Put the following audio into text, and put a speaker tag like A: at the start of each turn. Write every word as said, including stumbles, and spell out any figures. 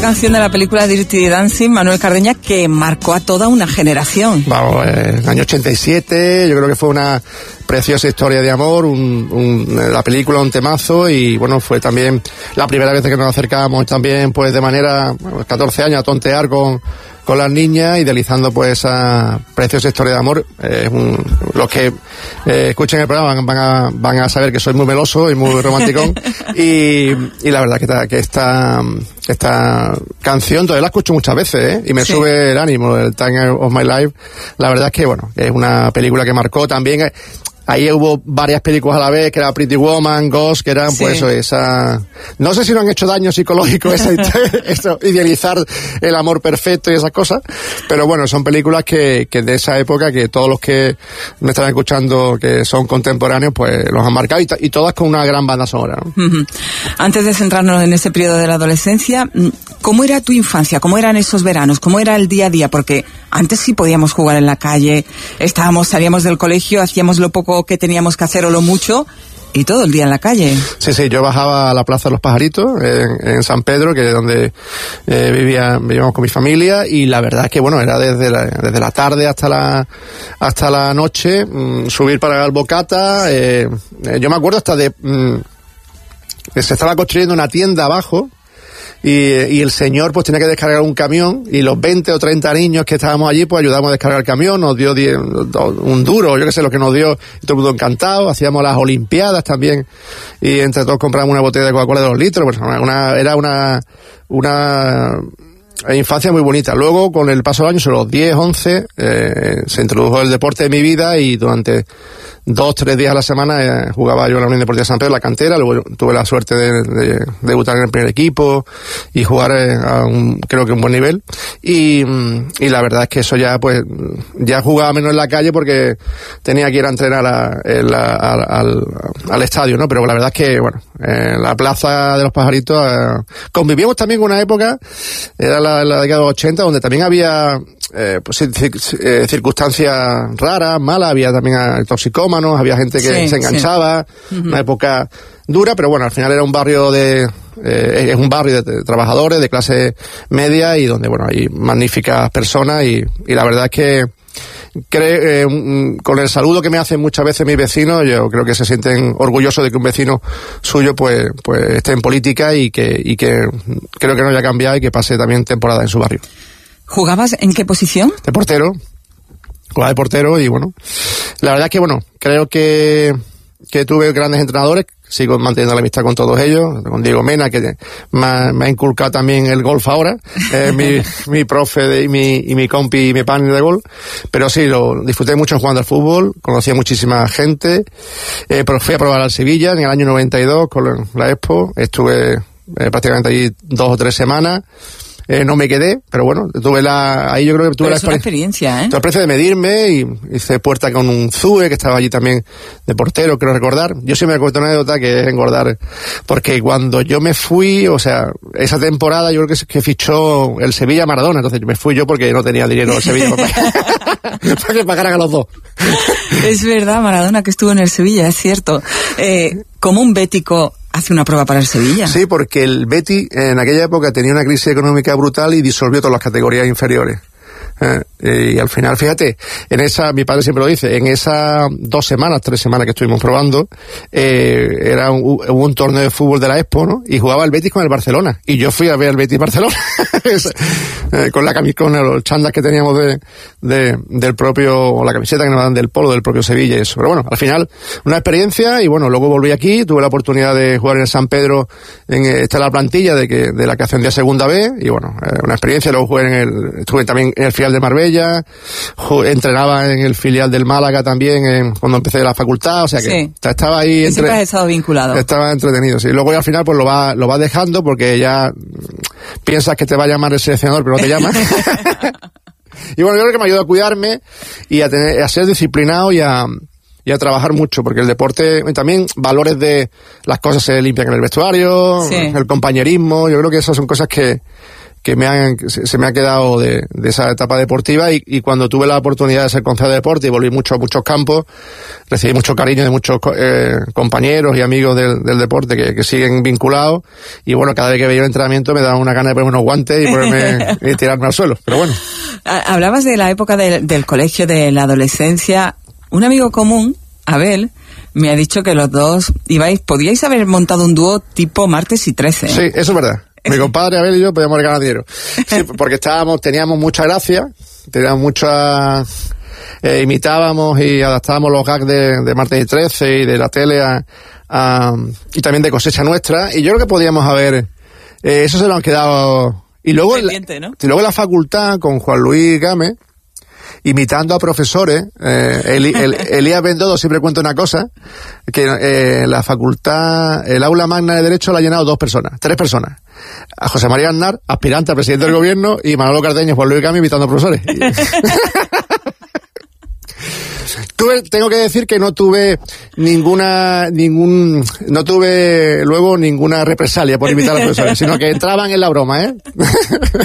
A: Canción de la película Dirty Dancing, Manuel Cardeña, que marcó a toda una generación.
B: Vamos, en el año ochenta y siete, yo creo que fue una preciosa historia de amor, un, un, la película un temazo, y bueno, fue también la primera vez que nos acercábamos también pues de manera, bueno, catorce años, a tontear con con las niñas, idealizando pues esa preciosa historia de amor. Eh, un, los que eh, escuchen el programa van, van, a, van a saber que soy muy meloso y muy romanticón y, y la verdad que esta, que esta esta canción todavía la escucho muchas veces, ¿eh? Y me sí. sube el ánimo, el Time of My Life. La verdad es que bueno, es una película que marcó también. Eh, Ahí hubo varias películas a la vez, que era Pretty Woman, Ghost, que eran, sí. pues, eso, esa... No sé si no han hecho daño psicológico, esa, eso, idealizar el amor perfecto y esas cosas, pero bueno, son películas que, que de esa época, que todos los que me están escuchando, que son contemporáneos, pues, los han marcado, y, y todas con una gran banda sonora, ¿no?
A: Uh-huh. Antes de centrarnos en ese periodo de la adolescencia, ¿cómo era tu infancia? ¿Cómo eran esos veranos? ¿Cómo era el día a día? Porque antes sí podíamos jugar en la calle, estábamos, salíamos del colegio, hacíamos lo poco que teníamos que hacer o lo mucho, y todo el día en la calle.
B: Sí, sí, yo bajaba a la Plaza de los Pajaritos, en, en San Pedro, que es donde eh, vivía, vivíamos con mi familia, y la verdad es que, bueno, era desde la, desde la tarde hasta la hasta la noche, mmm, subir para la Albocata, eh, eh, yo me acuerdo hasta de... Mmm, se estaba construyendo una tienda abajo, Y, y el señor pues tenía que descargar un camión, y los veinte o treinta niños que estábamos allí pues ayudamos a descargar el camión, nos dio diez, un duro, yo qué sé lo que nos dio, y todo el mundo encantado. Hacíamos las olimpiadas también, y entre todos compramos una botella de Coca-Cola de dos litros, pues una, era una una infancia muy bonita. Luego, con el paso del año, sobre los diez, once, eh, se introdujo el deporte en mi vida, y durante dos, tres días a la semana eh, jugaba yo en la Unión Deportiva de San Pedro, la cantera. Luego tuve la suerte de, de, de debutar en el primer equipo y jugar eh, a un, creo que un buen nivel. Y, y la verdad es que eso ya, pues, ya jugaba menos en la calle porque tenía que ir a entrenar a, a, a, al, al estadio, ¿no? Pero la verdad es que, bueno, en la Plaza de los Pajaritos eh, convivíamos también con una época, era la, la década de los ochenta, donde también había eh, pues, eh, circunstancias raras, malas. Había también eh, toxicómanos, había gente que sí, se enganchaba, sí. uh-huh. Una época dura, pero bueno, al final era un barrio de eh, es un barrio de, de trabajadores, de clase media, y donde, bueno, hay magníficas personas, y, y la verdad es que Cree, eh, con el saludo que me hacen muchas veces mis vecinos, yo creo que se sienten orgullosos de que un vecino suyo pues pues esté en política, y que y que creo que no haya cambiado, y que pase también temporada en su barrio.
A: ¿Jugabas en qué posición?
B: De portero. Jugaba de portero, y bueno, la verdad es que, bueno, creo que que tuve grandes entrenadores. Sigo manteniendo la amistad con todos ellos, con Diego Mena, que me ha, me ha inculcado también el golf ahora, eh, mi, mi profe de, y, mi, y mi compi y mi partner de golf. Pero sí, lo disfruté mucho jugando al fútbol, conocí a muchísima gente, eh, pero fui a probar al Sevilla en el año noventa y dos con la Expo, estuve eh, prácticamente allí dos o tres semanas. Eh, no me quedé, pero bueno, tuve la, ahí yo creo que tuve
A: pero
B: la
A: es una experiencia, ¿eh?
B: La experiencia de medirme, y hice puerta con un Zue, que estaba allí también de portero, creo recordar. Yo siempre me cuento una anécdota que es engordar, porque cuando yo me fui, o sea, esa temporada yo creo que, que fichó el Sevilla Maradona, entonces me fui yo porque no tenía dinero el Sevilla para, para que pagaran a los dos.
A: Es verdad, Maradona que estuvo en el Sevilla, es cierto. Eh, como un bético hace una prueba para el Sevilla.
B: Sí, porque el Betis en aquella época tenía una crisis económica brutal y disolvió todas las categorías inferiores. Eh, y al final, fíjate, en esa, mi padre siempre lo dice, en esas dos semanas, tres semanas que estuvimos probando, eh, era un, hubo un torneo de fútbol de la Expo, ¿no? Y jugaba el Betis con el Barcelona. Y yo fui a ver el Betis Barcelona. eh, con la camiseta, con los chandas que teníamos de, de, del propio, o la camiseta que nos dan del polo del propio Sevilla y eso. Pero bueno, al final, una experiencia, y bueno, luego volví aquí, tuve la oportunidad de jugar en el San Pedro, en esta la plantilla de que, de la que ascendía a Segunda B, y bueno, eh, una experiencia. Luego jugué en el, estuve también en el filial de Marbella, entrenaba en el filial del Málaga también en, cuando empecé la facultad, o sea que sí. Estaba ahí entre,
A: siempre has estado vinculado.
B: Estaba entretenido, sí. Luego ya al final pues lo va lo vas dejando porque ya piensas que te va a llamar el seleccionador, pero no te llama. Y bueno, yo creo que me ayudó a cuidarme y a tener a ser disciplinado y a y a trabajar mucho, porque el deporte también, valores de las cosas se limpian en el vestuario, sí. El compañerismo, yo creo que esas son cosas que que me han, se, se me ha quedado de, de esa etapa deportiva y, y cuando tuve la oportunidad de ser concejal de deporte y volví mucho a muchos campos, recibí mucho cariño de muchos eh, compañeros y amigos del, del deporte que, que siguen vinculados y bueno, cada vez que veía un entrenamiento me daban una gana de ponerme unos guantes y ponerme y tirarme al suelo, pero bueno.
A: Hablabas de la época de, del colegio, de la adolescencia. Un amigo común, Abel, me ha dicho que los dos ibais, podíais haber montado un dúo tipo Martes y Trece.
B: Sí, eso es verdad. Mi compadre Abel y yo podíamos ir ganadieros. Sí, porque estábamos, teníamos mucha gracia, teníamos mucha, eh, imitábamos y adaptábamos los gags de, de Martes y Trece y de la tele a, a, y también de Cosecha Nuestra. Y yo creo que podíamos haber, eh, eso se lo han quedado. Y luego,
A: pendiente, ¿no?
B: Y luego en la facultad con Juan Luis Gámez, imitando a profesores, eh, Eli, el, Elías Bendodo siempre cuenta una cosa, que eh, la facultad, el aula magna de Derecho la ha llenado dos personas, tres personas. A José María Aznar, aspirante a presidente del gobierno, y Manolo Cardeño, Juan Luis Gámez imitando a profesores. Tuve, tengo que decir que no tuve ninguna, ningún, no tuve luego ninguna represalia por imitar a los profesores, sino que entraban en la broma, ¿eh?